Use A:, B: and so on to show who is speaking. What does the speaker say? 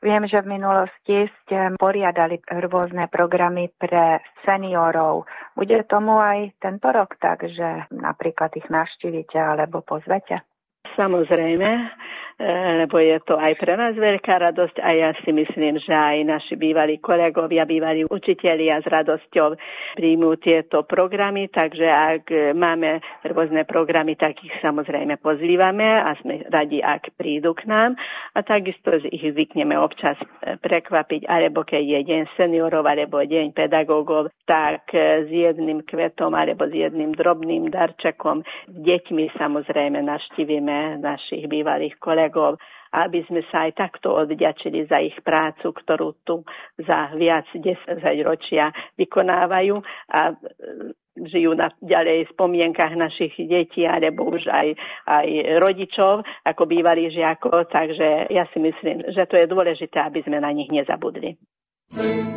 A: Viem, že v minulosti ste poriadali rôzne programy pre seniorov. Bude tomu aj tento rok tak, že napríklad ich navštívite alebo pozvete?
B: Samozrejme, lebo je to aj pre nás veľká radosť a ja si myslím, že aj naši bývalí kolegovia, bývalí učitelia s radosťou príjmú tieto programy, takže ak máme rôzne programy, tak ich samozrejme pozývame a sme radi, ak prídu k nám a takisto ich zvykneme občas prekvapiť, alebo keď je deň seniorov, alebo deň pedagógov, tak s jedným kvetom alebo s jedným drobným darčekom deťmi samozrejme navštívime našich bývalých kolegov, aby sme sa aj takto odďačili za ich prácu, ktorú tu za viac 10 ročia vykonávajú a žijú ďalej v spomienkach našich detí alebo už aj rodičov ako bývalých žiakov. Takže ja si myslím, že to je dôležité, aby sme na nich nezabudli.